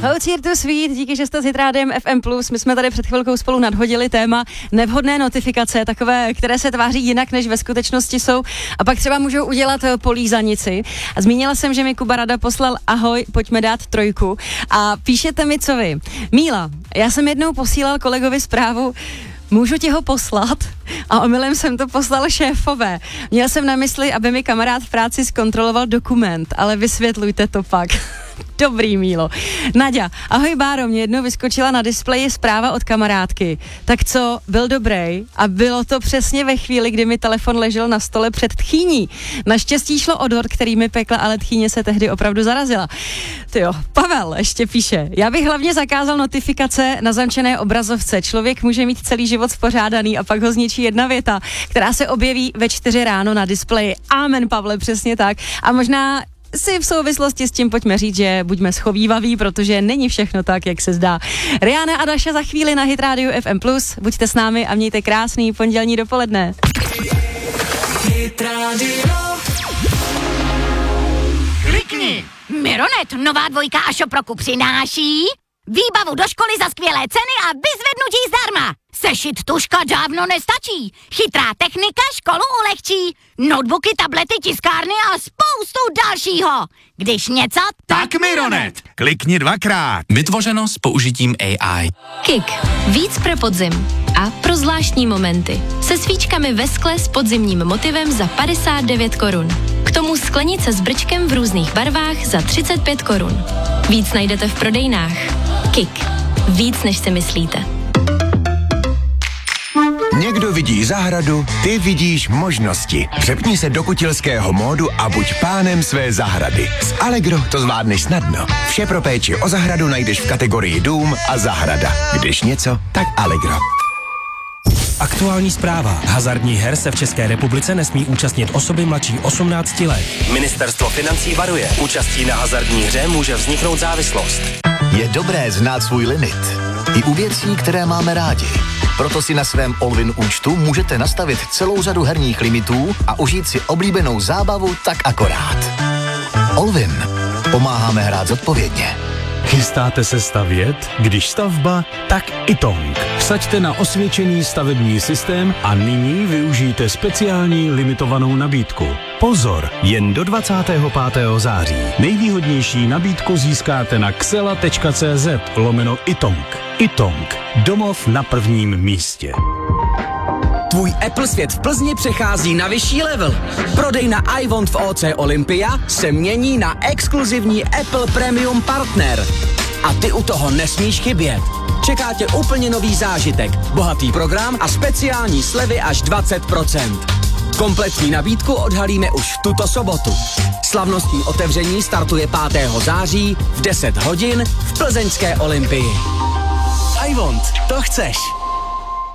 House Here to Sweet, díky, že jste s Hitrádiem FM+. My jsme tady před chvilkou spolu nadhodili téma nevhodné notifikace, takové, které se tváří jinak, než ve skutečnosti jsou a pak třeba můžou udělat polízanici. A zmínila jsem, že mi Kuba Rada poslal ahoj, pojďme dát 3 a píšete mi, co vy. Míla, já jsem jednou posílal kolegovi zprávu, můžu ti ho poslat? A omylem jsem to poslal šéfové. Měl jsem na mysli, aby mi kamarád v práci zkontroloval dokument, ale vysvětlujte to pak. Dobrý, Mílo. Naďa, ahoj Báro, mě jednou vyskočila na displeji zpráva od kamarádky. Tak co, byl dobrý? A bylo to přesně ve chvíli, kdy mi telefon ležel na stole před tchýní. Naštěstí šlo o dort, který mi pekla, ale tchýně se tehdy opravdu zarazila. Tyjo, Pavel ještě píše, já bych hlavně zakázal notifikace na zamčené obrazovce. Člověk může mít celý život spořádaný a pak ho zničí jedna věta, která se objeví ve 4 ráno na displeji. Amen, Pavle, přesně tak. A možná si v souvislosti s tím pojďme říct, že buďme schovývaví, protože není všechno tak, jak se zdá. Rihanna a Daša za chvíli na Hit Radio FM+. Buďte s námi a mějte krásný pondělní dopoledne. Hit Radio. Klikni! Mironet, nová 2 a Šoproku přináší výbavu do školy za skvělé ceny a vyzvednutí zdarma. Sešit tužka dávno nestačí. Chytrá technika školu ulehčí. Notebooky, tablety, tiskárny a spoustu dalšího. Když něco, tak Mironet. Klikni 2krát. Vytvořeno s použitím AI. Kik. Víc pro podzim. A pro zvláštní momenty. Se svíčkami ve skle s podzimním motivem za 59 korun. K tomu sklenice s brčkem v různých barvách za 35 korun. Víc najdete v prodejnách. Kik. Víc, než si myslíte. Někdo vidí zahradu, ty vidíš možnosti. Přepni se do kutilského módu a buď pánem své zahrady. S Allegro to zvládneš snadno. Vše pro péči o zahradu najdeš v kategorii dům a zahrada. Když něco, tak Allegro. Aktuální zpráva. Hazardních her se v České republice nesmí účastnit osoby mladší 18 let. Ministerstvo financí varuje. Účastí na hazardní hře může vzniknout závislost. Je dobré znát svůj limit. I u věcí, které máme rádi. Proto si na svém Allwyn účtu můžete nastavit celou řadu herních limitů a užít si oblíbenou zábavu tak akorát. Allwyn. Pomáháme hrát zodpovědně. Chystáte se stavět? Když stavba, tak Itong. Vsaďte na osvědčený stavební systém a nyní využijte speciální limitovanou nabídku. Pozor, jen do 25. září. Nejvýhodnější nabídku získáte na xela.cz/Itong. Itong. Domov na prvním místě. Tvůj Apple svět v Plzni přechází na vyšší level. Prodej na iWant v OC Olympia se mění na exkluzivní Apple Premium Partner. A ty u toho nesmíš chybět. Čeká tě úplně nový zážitek, bohatý program a speciální slevy až 20%. Kompletní nabídku odhalíme už v tuto sobotu. Slavnostní otevření startuje 5. září v 10 hodin v plzeňské Olympii. iWant, to chceš.